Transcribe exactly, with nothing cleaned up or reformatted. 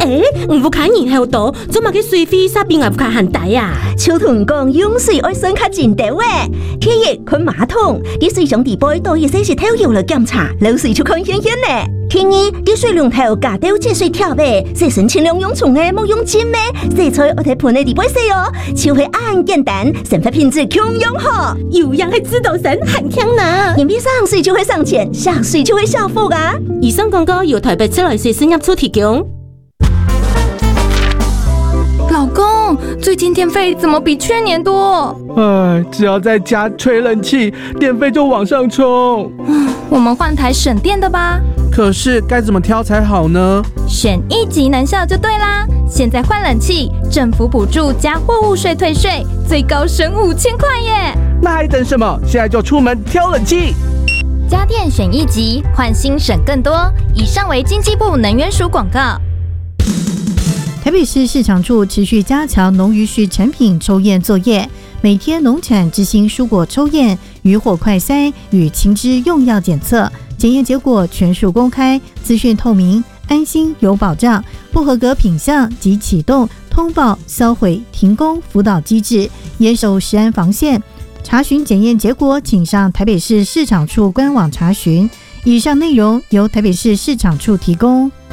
诶，唔好看然后多，做乜嘅水费沙边也不卡很大呀？ 秋同讲用水爱算较真的喂，天热看马桶，啲水上地杯多一些是偷油了检查，漏水就看显显呢。天二啲水龙头加掉节水条呗，洗身尽量用冲的，莫用浸的。洗菜我睇盆的地杯洗哦，就会按简单，生活品质强用好。 有样系知道神很强呢。 眼皮上水就会上钱，下水就会下福啊！ 以上广告由台北自来水事业处提供。 老公，最近电费怎么比去年多？ 哎，只要在家吹冷气，电费就往上冲。 我们换台省电的吧。 可是该怎么挑才好呢？ 选一级能效就对啦！现在换冷气，政府补助加货物税退税，最高省五千块耶！ 那还等什么？现在就出门挑冷气。 家电选一级，换新省更多。以上为经济部能源署广告。 台北市市场处持续加强农渔畜产品抽验作业，每天农产执行蔬果抽验、渔获快筛与禽只用药检测，检验结果全数公开，资讯透明，安心有保障。不合格品项即启动通报、销毁、停工辅导机制，严守食安防线。查询检验结果，请上台北市市场处官网查询。以上内容由台北市市场处提供。